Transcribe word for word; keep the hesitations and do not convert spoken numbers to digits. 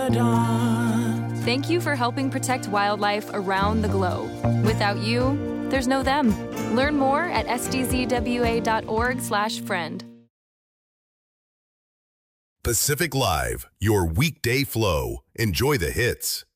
dawn. Thank you for helping protect wildlife around the globe. Without you, there's no them. Learn more at s d z w a dot org slash friend. Pacific Live, your weekday flow. Enjoy the hits.